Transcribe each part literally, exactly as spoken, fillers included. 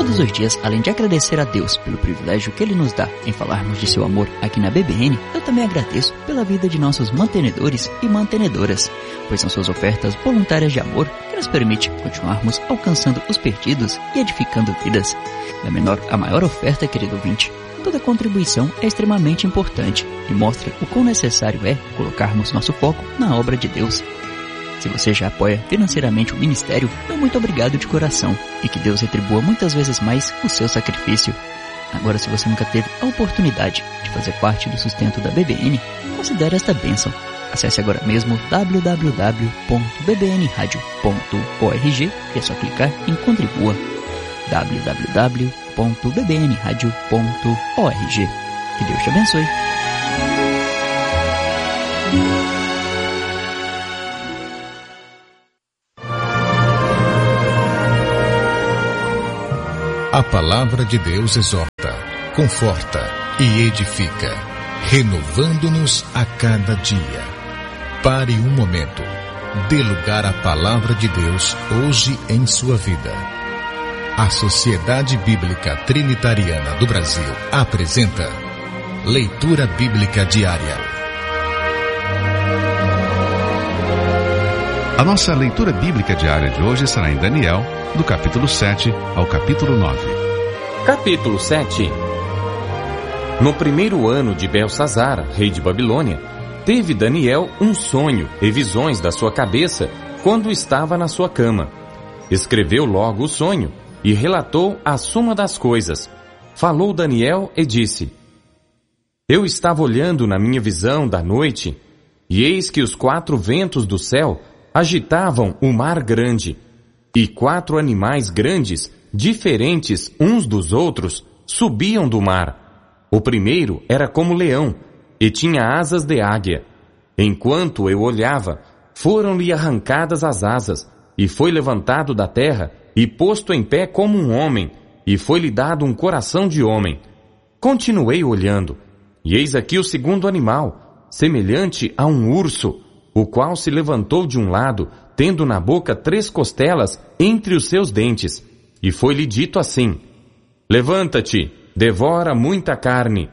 Todos os dias, além de agradecer a Deus pelo privilégio que Ele nos dá em falarmos de seu amor aqui na B B N, eu também agradeço pela vida de nossos mantenedores e mantenedoras, pois são suas ofertas voluntárias de amor que nos permite continuarmos alcançando os perdidos e edificando vidas. Da menor à maior oferta, querido ouvinte, toda contribuição é extremamente importante e mostra o quão necessário é colocarmos nosso foco na obra de Deus. Se você já apoia financeiramente o ministério, meu muito obrigado de coração e que Deus retribua muitas vezes mais o seu sacrifício. Agora, se você nunca teve a oportunidade de fazer parte do sustento da B B N, considere esta bênção. Acesse agora mesmo w w w ponto b b n radio ponto org e é só clicar em Contribua. w w w ponto b b n radio ponto org. Que Deus te abençoe. A palavra de Deus exorta, conforta e edifica, renovando-nos a cada dia. Pare um momento. Dê lugar à palavra de Deus hoje em sua vida. A Sociedade Bíblica Trinitariana do Brasil apresenta Leitura Bíblica Diária. A nossa leitura bíblica diária de hoje será em Daniel, do capítulo sete ao capítulo nove. Capítulo sete. No primeiro ano de Belsazar, rei de Babilônia, teve Daniel um sonho e visões da sua cabeça quando estava na sua cama. Escreveu logo o sonho e relatou a suma das coisas. Falou Daniel e disse: Eu estava olhando na minha visão da noite, e eis que os quatro ventos do céu agitavam o mar grande, e quatro animais grandes, diferentes uns dos outros, subiam do mar. O primeiro era como leão, e tinha asas de águia. Enquanto eu olhava, foram-lhe arrancadas as asas, e foi levantado da terra, e posto em pé como um homem, e foi-lhe dado um coração de homem. Continuei olhando, e eis aqui o segundo animal, semelhante a um urso, o qual se levantou de um lado, tendo na boca três costelas entre os seus dentes. E foi-lhe dito assim: Levanta-te, devora muita carne.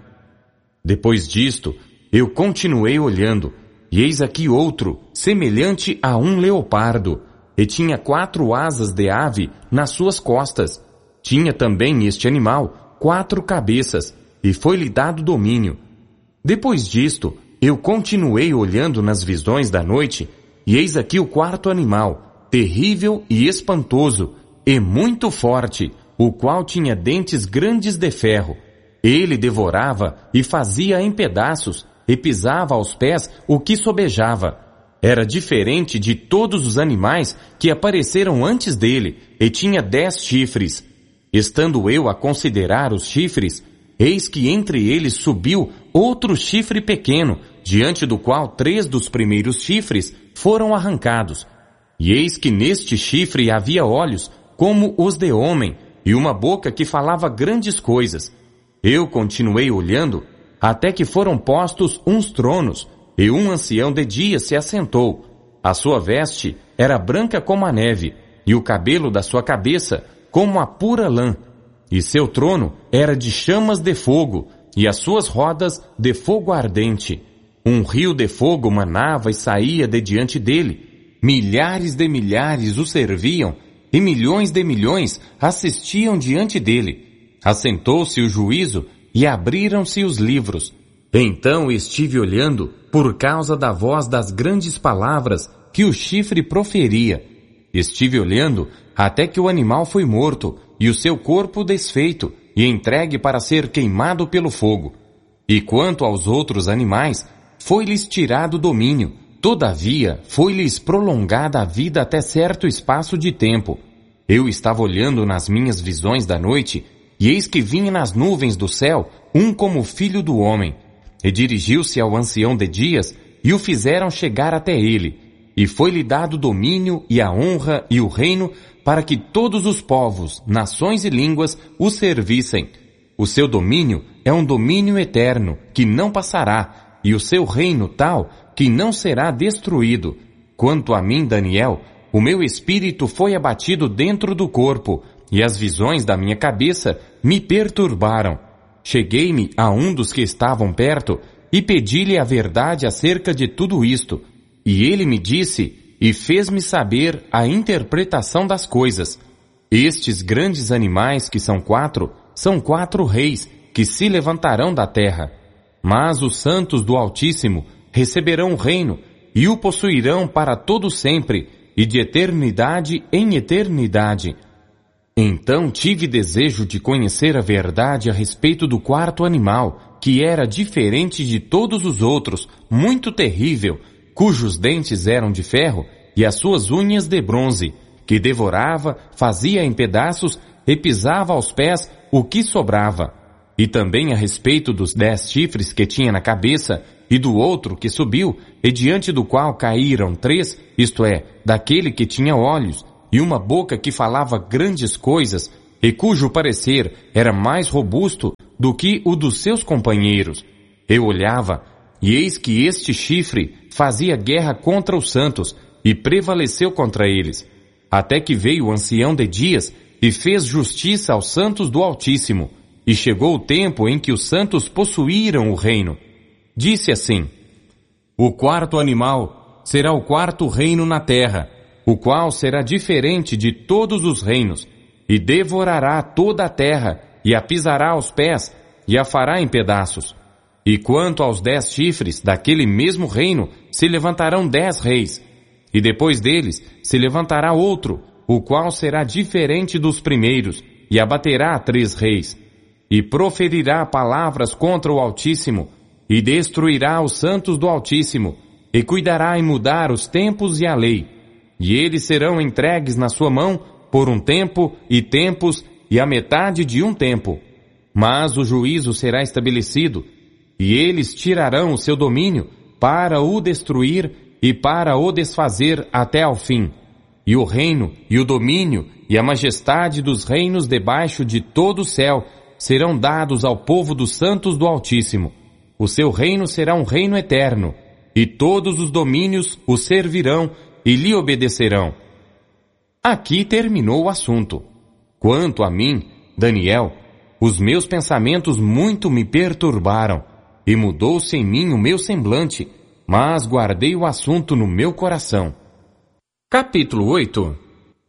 Depois disto, eu continuei olhando, e eis aqui outro, semelhante a um leopardo, e tinha quatro asas de ave nas suas costas. Tinha também este animal quatro cabeças, e foi-lhe dado domínio. Depois disto, eu continuei olhando nas visões da noite, e eis aqui o quarto animal, terrível e espantoso, e muito forte, o qual tinha dentes grandes de ferro. Ele devorava e fazia em pedaços, e pisava aos pés o que sobejava. Era diferente de todos os animais que apareceram antes dele, e tinha dez chifres. Estando eu a considerar os chifres, eis que entre eles subiu outro chifre pequeno, diante do qual três dos primeiros chifres foram arrancados. E eis que neste chifre havia olhos como os de homem, e uma boca que falava grandes coisas. Eu continuei olhando, até que foram postos uns tronos, e um ancião de dia se assentou. A sua veste era branca como a neve, e o cabelo da sua cabeça como a pura lã. E seu trono era de chamas de fogo, e as suas rodas de fogo ardente. Um rio de fogo manava e saía de diante dele. Milhares de milhares o serviam, e milhões de milhões assistiam diante dele. Assentou-se o juízo, e abriram-se os livros. Então estive olhando, por causa da voz das grandes palavras que o chifre proferia. Estive olhando, até que o animal foi morto, e o seu corpo desfeito, e entregue para ser queimado pelo fogo. E quanto aos outros animais, foi-lhes tirado o domínio, todavia foi-lhes prolongada a vida até certo espaço de tempo. Eu estava olhando nas minhas visões da noite, e eis que vinha nas nuvens do céu um como filho do homem, e dirigiu-se ao ancião de dias, e o fizeram chegar até ele, e foi-lhe dado domínio e a honra e o reino, para que todos os povos, nações e línguas o servissem. O seu domínio é um domínio eterno, que não passará, e o seu reino tal, que não será destruído. Quanto a mim, Daniel, o meu espírito foi abatido dentro do corpo, e as visões da minha cabeça me perturbaram. Cheguei-me a um dos que estavam perto e pedi-lhe a verdade acerca de tudo isto. E ele me disse e fez-me saber a interpretação das coisas. Estes grandes animais, que são quatro, são quatro reis que se levantarão da terra. Mas os santos do Altíssimo receberão o reino e o possuirão para todo sempre e de eternidade em eternidade. Então tive desejo de conhecer a verdade a respeito do quarto animal, que era diferente de todos os outros, muito terrível, cujos dentes eram de ferro e as suas unhas de bronze, que devorava, fazia em pedaços e pisava aos pés o que sobrava. E também a respeito dos dez chifres que tinha na cabeça, e do outro que subiu, e diante do qual caíram três, isto é, daquele que tinha olhos, e uma boca que falava grandes coisas, e cujo parecer era mais robusto do que o dos seus companheiros. Eu olhava, e eis que este chifre fazia guerra contra os santos, e prevaleceu contra eles, até que veio o ancião de dias, e fez justiça aos santos do Altíssimo, e chegou o tempo em que os santos possuíram o reino. Disse assim: o quarto animal será o quarto reino na terra, o qual será diferente de todos os reinos, e devorará toda a terra, e a pisará aos pés, e a fará em pedaços. E quanto aos dez chifres daquele mesmo reino, se levantarão dez reis, e depois deles se levantará outro, o qual será diferente dos primeiros, e abaterá três reis, e proferirá palavras contra o Altíssimo, e destruirá os santos do Altíssimo, e cuidará em mudar os tempos e a lei. E eles serão entregues na sua mão por um tempo e tempos e a metade de um tempo. Mas o juízo será estabelecido, e eles tirarão o seu domínio para o destruir e para o desfazer até ao fim. E o reino e o domínio e a majestade dos reinos debaixo de todo o céu serão dados ao povo dos santos do Altíssimo. O seu reino será um reino eterno, e todos os domínios o servirão e lhe obedecerão. Aqui terminou o assunto. Quanto a mim, Daniel, os meus pensamentos muito me perturbaram, e mudou-se em mim o meu semblante, mas guardei o assunto no meu coração. Capítulo oito.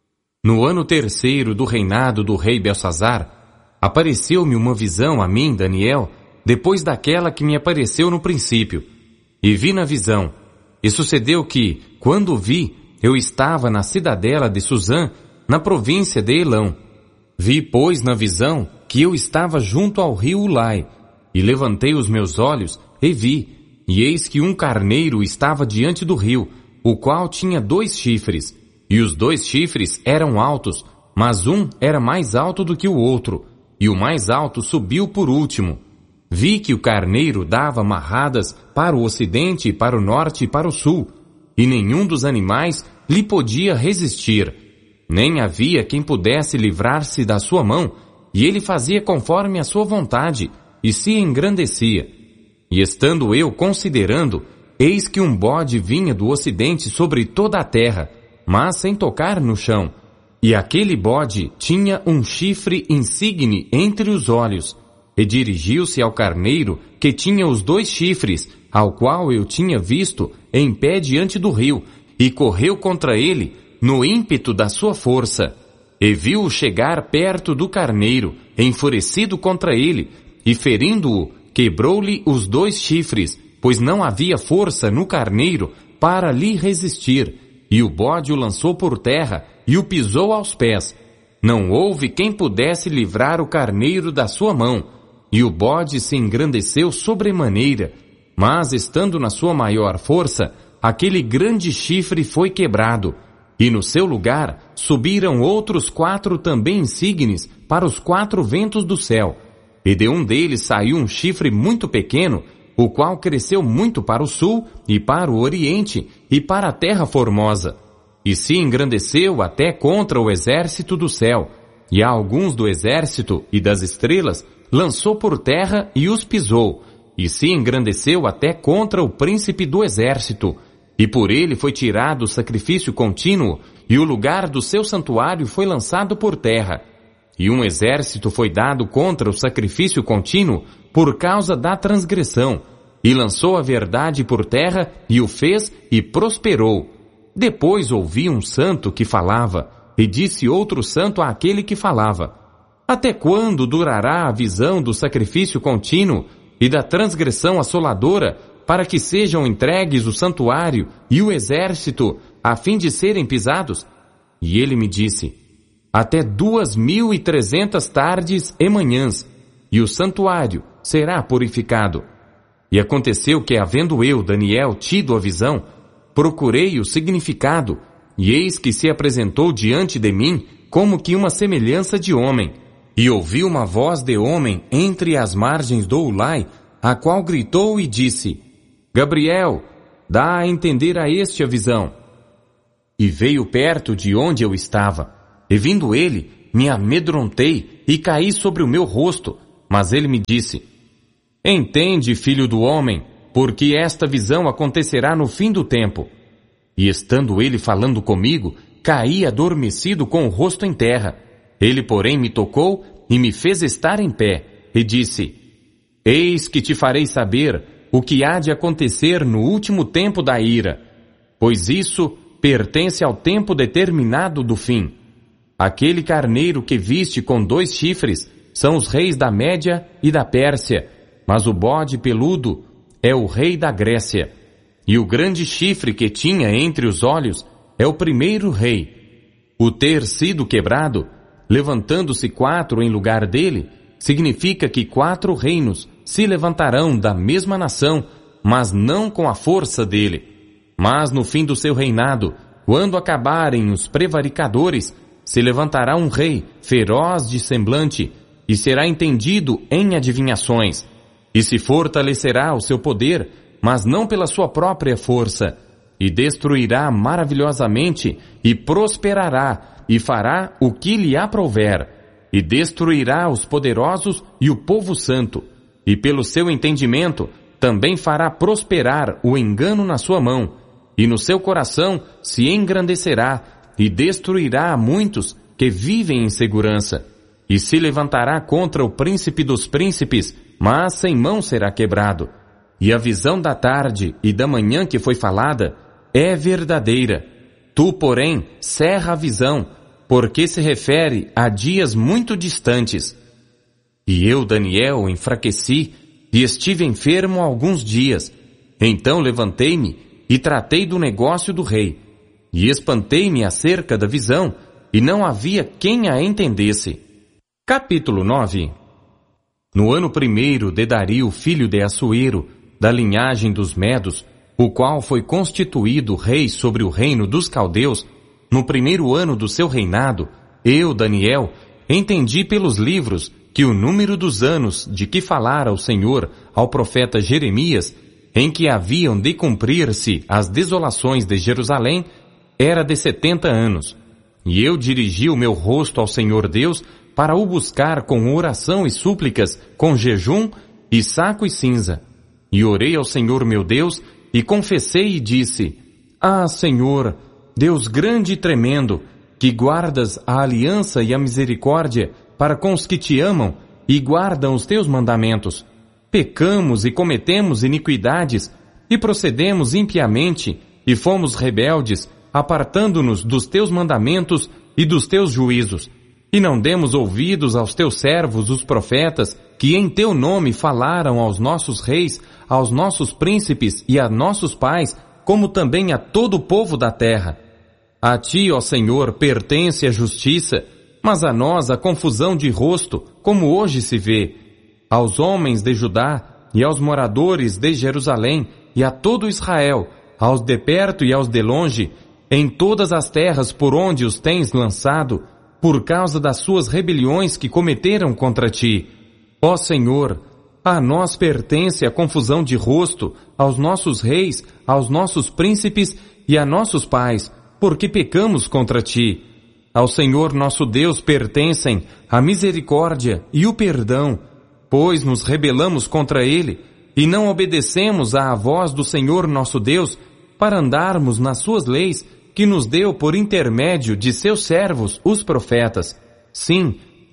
No ano terceiro do reinado do rei Belsazar, apareceu-me uma visão a mim, Daniel, depois daquela que me apareceu no princípio. E vi na visão, e sucedeu que, quando vi, eu estava na cidadela de Susã, na província de Elão. Vi, pois, na visão, que eu estava junto ao rio Ulai, e levantei os meus olhos, e vi, e eis que um carneiro estava diante do rio, o qual tinha dois chifres, e os dois chifres eram altos, mas um era mais alto do que o outro, e o mais alto subiu por último. Vi que o carneiro dava marradas para o ocidente, para o norte e para o sul, e nenhum dos animais lhe podia resistir. Nem havia quem pudesse livrar-se da sua mão, e ele fazia conforme a sua vontade, e se engrandecia. E estando eu considerando, eis que um bode vinha do ocidente sobre toda a terra, mas sem tocar no chão. E aquele bode tinha um chifre insigne entre os olhos, e dirigiu-se ao carneiro que tinha os dois chifres, ao qual eu tinha visto em pé diante do rio, e correu contra ele no ímpeto da sua força. E viu-o chegar perto do carneiro, enfurecido contra ele, e ferindo-o, quebrou-lhe os dois chifres, pois não havia força no carneiro para lhe resistir, e o bode o lançou por terra e o pisou aos pés. Não houve quem pudesse livrar o carneiro da sua mão, e o bode se engrandeceu sobremaneira, mas estando na sua maior força, aquele grande chifre foi quebrado, e no seu lugar subiram outros quatro também insígnes para os quatro ventos do céu, e de um deles saiu um chifre muito pequeno, o qual cresceu muito para o sul e para o oriente e para a terra formosa, e se engrandeceu até contra o exército do céu, e a alguns do exército e das estrelas lançou por terra e os pisou, e se engrandeceu até contra o príncipe do exército, e por ele foi tirado o sacrifício contínuo, e o lugar do seu santuário foi lançado por terra, e um exército foi dado contra o sacrifício contínuo por causa da transgressão, e lançou a verdade por terra, e o fez, e prosperou. Depois ouvi um santo que falava, e disse outro santo àquele que falava: até quando durará a visão do sacrifício contínuo e da transgressão assoladora, para que sejam entregues o santuário e o exército, a fim de serem pisados? E ele me disse: até duas mil e trezentas tardes e manhãs, e o santuário será purificado. E aconteceu que, havendo eu, Daniel, tido a visão, procurei o significado, e eis que se apresentou diante de mim como que uma semelhança de homem. E ouvi uma voz de homem entre as margens do Ulai, a qual gritou e disse: Gabriel, dá a entender a este a visão. E veio perto de onde eu estava, e vindo ele, me amedrontei e caí sobre o meu rosto. Mas ele me disse: entende, filho do homem, porque esta visão acontecerá no fim do tempo. E estando ele falando comigo, caí adormecido com o rosto em terra. Ele, porém, me tocou e me fez estar em pé, e disse: eis que te farei saber o que há de acontecer no último tempo da ira, pois isso pertence ao tempo determinado do fim. Aquele carneiro que viste com dois chifres são os reis da Média e da Pérsia, mas o bode peludo é o rei da Grécia. E o grande chifre que tinha entre os olhos é o primeiro rei. O ter sido quebrado, levantando-se quatro em lugar dele, significa que quatro reinos se levantarão da mesma nação, mas não com a força dele. Mas no fim do seu reinado, quando acabarem os prevaricadores, se levantará um rei feroz de semblante, e será entendido em adivinhações, e se fortalecerá o seu poder, mas não pela sua própria força, e destruirá maravilhosamente, e prosperará, e fará o que lhe aprouver, e destruirá os poderosos e o povo santo, e pelo seu entendimento também fará prosperar o engano na sua mão, e no seu coração se engrandecerá, e destruirá a muitos que vivem em segurança, e se levantará contra o príncipe dos príncipes, mas sem mão será quebrado. E a visão da tarde e da manhã que foi falada é verdadeira. Tu, porém, cerra a visão, porque se refere a dias muito distantes. E eu, Daniel, enfraqueci e estive enfermo alguns dias. Então levantei-me e tratei do negócio do rei, e espantei-me acerca da visão, e não havia quem a entendesse. Capítulo nove. No ano primeiro de Dario, filho de Assuero, da linhagem dos Medos, o qual foi constituído rei sobre o reino dos caldeus, no primeiro ano do seu reinado, eu, Daniel, entendi pelos livros que o número dos anos de que falara o Senhor ao profeta Jeremias, em que haviam de cumprir-se as desolações de Jerusalém, era de setenta anos. E eu dirigi o meu rosto ao Senhor Deus para o buscar com oração e súplicas, com jejum e saco e cinza. E orei ao Senhor meu Deus, e confessei e disse: Ah, Senhor, Deus grande e tremendo, que guardas a aliança e a misericórdia para com os que te amam e guardam os teus mandamentos. Pecamos e cometemos iniquidades, e procedemos impiamente, e fomos rebeldes, apartando-nos dos teus mandamentos e dos teus juízos. E não demos ouvidos aos teus servos, os profetas, que em teu nome falaram aos nossos reis, aos nossos príncipes e a nossos pais, como também a todo o povo da terra. A ti, ó Senhor, pertence a justiça, mas a nós a confusão de rosto, como hoje se vê. Aos homens de Judá e aos moradores de Jerusalém e a todo Israel, aos de perto e aos de longe, em todas as terras por onde os tens lançado, por causa das suas rebeliões que cometeram contra ti. Ó Senhor, a nós pertence a confusão de rosto, aos nossos reis, aos nossos príncipes e a nossos pais, porque pecamos contra ti. Ao Senhor nosso Deus pertencem a misericórdia e o perdão, pois nos rebelamos contra ele e não obedecemos à voz do Senhor nosso Deus para andarmos nas suas leis que nos deu por intermédio de seus servos, os profetas. Sim,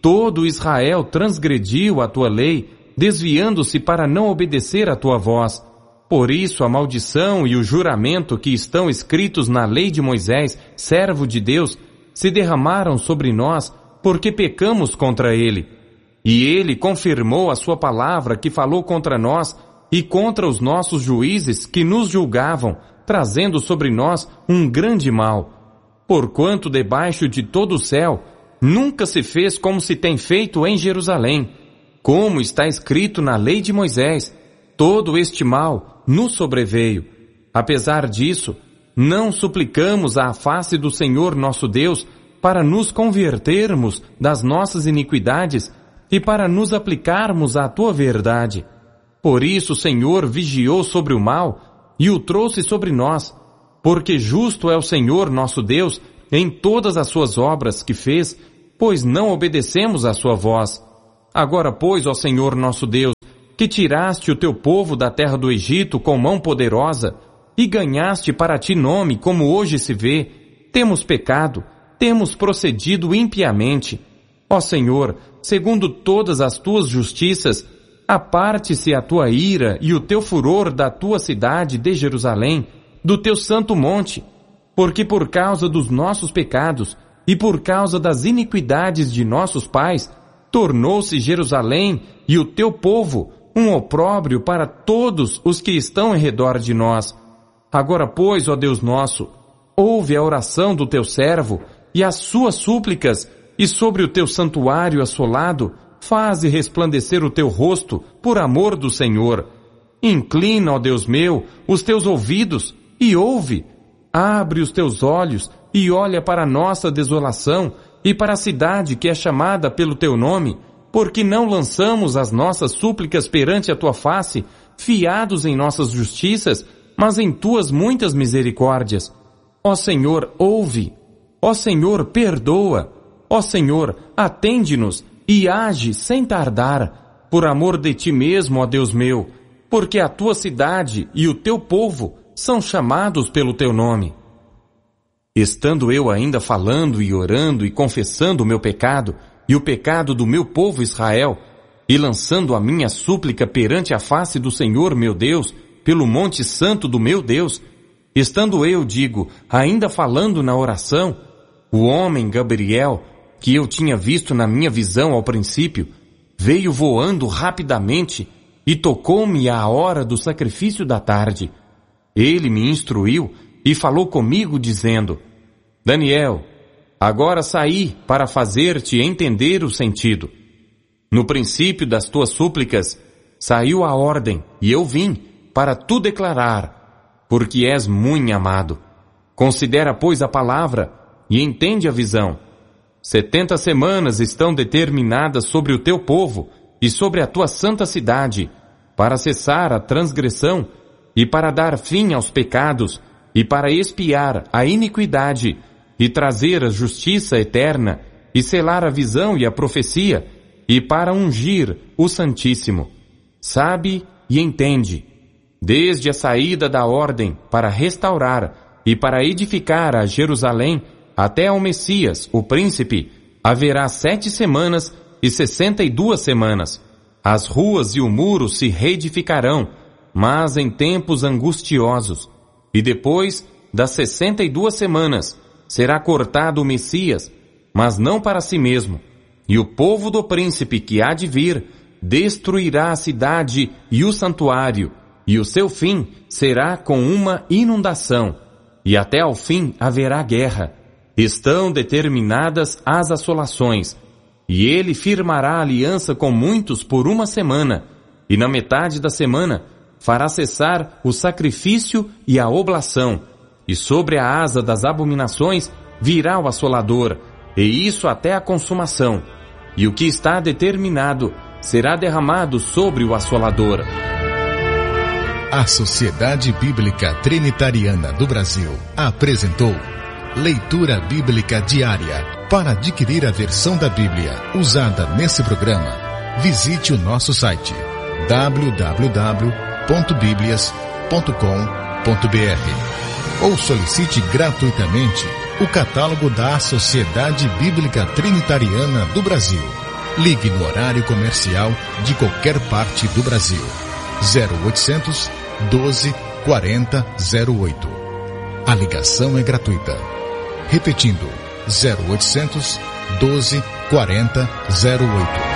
todo Israel transgrediu a tua lei, desviando-se para não obedecer à tua voz. Por isso a maldição e o juramento que estão escritos na lei de Moisés, servo de Deus, se derramaram sobre nós, porque pecamos contra ele. E ele confirmou a sua palavra que falou contra nós e contra os nossos juízes que nos julgavam, trazendo sobre nós um grande mal. Porquanto debaixo de todo o céu nunca se fez como se tem feito em Jerusalém. Como está escrito na lei de Moisés, todo este mal nos sobreveio. Apesar disso, não suplicamos à face do Senhor nosso Deus para nos convertermos das nossas iniquidades e para nos aplicarmos à tua verdade. Por isso o Senhor vigiou sobre o mal e o trouxe sobre nós, porque justo é o Senhor nosso Deus em todas as suas obras que fez, pois não obedecemos à sua voz. Agora, pois, ó Senhor nosso Deus, que tiraste o teu povo da terra do Egito com mão poderosa e ganhaste para ti nome, como hoje se vê, temos pecado, temos procedido impiamente. Ó Senhor, segundo todas as tuas justiças, aparte-se a tua ira e o teu furor da tua cidade de Jerusalém, do teu santo monte, porque por causa dos nossos pecados e por causa das iniquidades de nossos pais, tornou-se Jerusalém e o teu povo um opróbrio para todos os que estão em redor de nós. Agora, pois, ó Deus nosso, ouve a oração do teu servo e as suas súplicas, e sobre o teu santuário assolado, faze resplandecer o teu rosto por amor do Senhor. Inclina, ó Deus meu, os teus ouvidos e ouve. Abre os teus olhos e olha para a nossa desolação e para a cidade que é chamada pelo teu nome, porque não lançamos as nossas súplicas perante a tua face, fiados em nossas justiças, mas em tuas muitas misericórdias. Ó Senhor, ouve. Ó Senhor, perdoa. Ó Senhor, atende-nos e age sem tardar, por amor de ti mesmo, ó Deus meu, porque a tua cidade e o teu povo são chamados pelo teu nome. Estando eu ainda falando e orando e confessando o meu pecado e o pecado do meu povo Israel, e lançando a minha súplica perante a face do Senhor meu Deus, pelo monte santo do meu Deus, estando eu, digo, ainda falando na oração, o homem Gabriel, que eu tinha visto na minha visão ao princípio, veio voando rapidamente e tocou-me à hora do sacrifício da tarde. Ele me instruiu e falou comigo dizendo: Daniel, agora saí para fazer-te entender o sentido. No princípio das tuas súplicas saiu a ordem e eu vim para tu declarar, porque és muito amado. Considera, pois, a palavra e entende a visão. Setenta semanas estão determinadas sobre o teu povo e sobre a tua santa cidade, para cessar a transgressão e para dar fim aos pecados e para expiar a iniquidade e trazer a justiça eterna e selar a visão e a profecia e para ungir o Santíssimo. Sabe e entende. Desde a saída da ordem para restaurar e para edificar a Jerusalém até ao Messias, o príncipe, haverá sete semanas e sessenta e duas semanas. As ruas e o muro se reedificarão, mas em tempos angustiosos. E depois das sessenta e duas semanas, será cortado o Messias, mas não para si mesmo. E o povo do príncipe que há de vir destruirá a cidade e o santuário, e o seu fim será com uma inundação, e até ao fim haverá guerra. Estão determinadas as assolações, e ele firmará aliança com muitos por uma semana, e na metade da semana fará cessar o sacrifício e a oblação, e sobre a asa das abominações virá o assolador, e isso até a consumação, e o que está determinado será derramado sobre o assolador. A Sociedade Bíblica Trinitariana do Brasil apresentou Leitura Bíblica Diária. Para adquirir a versão da Bíblia usada nesse programa, visite o nosso site w w w ponto biblias ponto com ponto b r ou solicite gratuitamente o catálogo da Sociedade Bíblica Trinitariana do Brasil. Ligue no horário comercial de qualquer parte do Brasil. zero oitocentos, doze, quarenta, zero oito. A ligação é gratuita. Repetindo, zero oitocentos, doze, quarenta, zero oito.